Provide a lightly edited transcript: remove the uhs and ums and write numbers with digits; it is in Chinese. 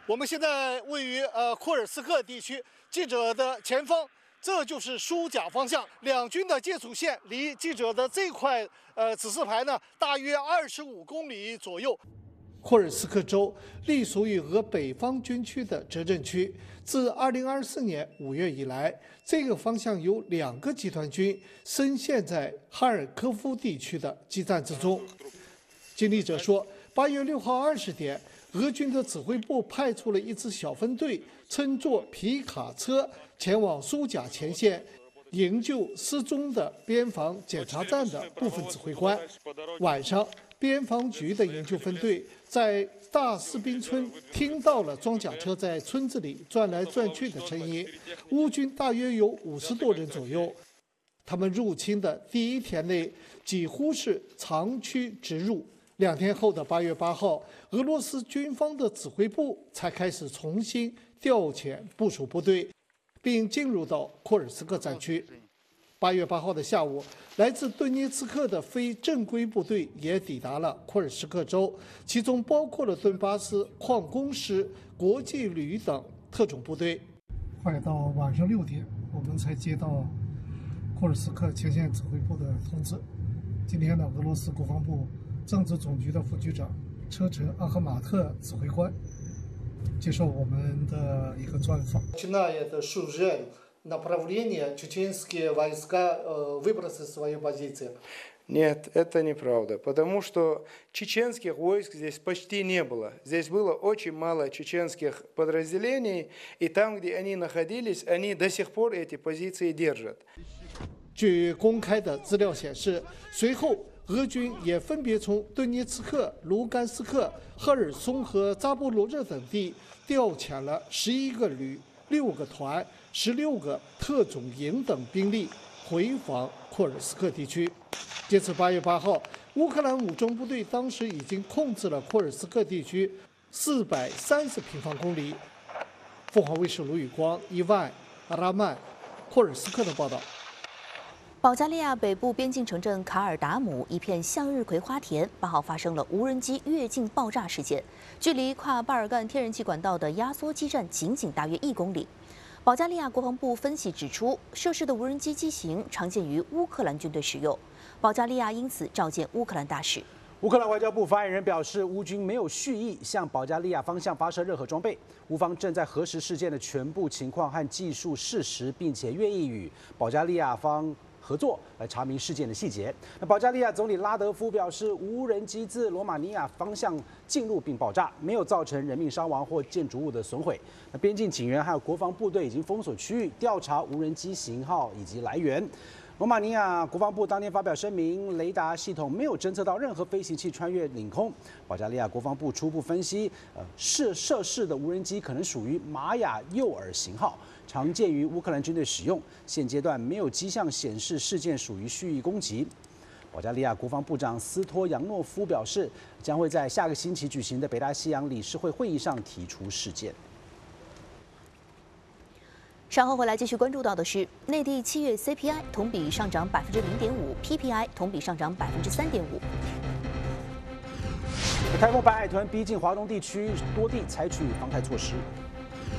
我们现在位于库尔斯克地区，记者的前方，这就是苏贾方向。两军的接触线离记者的这块指示牌呢，大约25公里左右。库尔斯克州隶属于俄北方军区的泽镇区。自2024年5月以来，这个方向有2个集团军深陷在哈尔科夫地区的激战之中。经历者说，8月6号20点。俄军的指挥部派出了一支小分队，乘坐皮卡车前往苏贾前线，营救失踪的边防检查站的部分指挥官。晚上，边防局的营救分队在大士兵村听到了装甲车在村子里转来转去的声音。乌军大约有50多人左右。他们入侵的第一天内几乎是长驱直入。2天后的8月8号，俄罗斯军方的指挥部才开始重新调遣部署部队，并进入到库尔斯克战区。8月8号的下午，来自顿涅茨克的非正规部队也抵达了库尔斯克州，其中包括了顿巴斯矿工师、国际旅等特种部队。快到晚上6点，我们才接到库尔斯克前线指挥部的通知。今天呢，俄罗斯国防部政治总局的副局长车臣阿赫马特指挥官接受我们的一个专访。Начинает сюжет направления чеченские войска выбросили свои позиции. Нет, это неправда, потому что чеченских войск здесь почти не было. Здесь было очень мало чеченских подразделений, и там, где они находились, они до сих пор эти позиции держат. 据公开的资料显示，随后俄军也分别从顿涅茨克、卢甘斯克、赫尔松和扎波罗热等地调遣了11个旅、6个团、16个特种营等兵力回防库尔斯克地区。截至8月8号，乌克兰武装部队当时已经控制了库尔斯克地区430平方公里。凤凰卫视卢宇光、伊万、阿拉曼，库尔斯克的报道。 保加利亚北部边境城镇卡尔达姆一片向日葵花田8号发生了无人机越境爆炸事件，距离跨巴尔干天然气管道的压缩基站仅大约1公里。保加利亚国防部分析指出，涉事的无人机机型常见于乌克兰军队使用，保加利亚因此召见乌克兰大使。 乌克兰外交部发言人表示，乌军没有蓄意向保加利亚方向发射任何装备，乌方正在核实事件的全部情况和技术事实，并且愿意与保加利亚方合作来查明事件的细节。那保加利亚总理拉德夫表示，无人机自罗马尼亚方向进入并爆炸，没有造成人命伤亡或建筑物的损毁。那边境警员还有国防部队已经封锁区域，调查无人机型号以及来源。罗马尼亚国防部当天发表声明，雷达系统没有侦测到任何飞行器穿越领空。保加利亚国防部初步分析，涉事的无人机可能属于玛雅诱饵型号。常见于乌克兰军队使用，现阶段没有迹象显示事件属于蓄意攻击。保加利亚国防部长斯托扬诺夫表示，将会在下个星期举行的北大西洋理事会会议上提出事件。 稍后回来继续关注到的是，内地7月 CPI 同比上涨0.5%，PPI 同比上涨3.5%。 台风白海豚逼近华东地区，多地采取防台措施。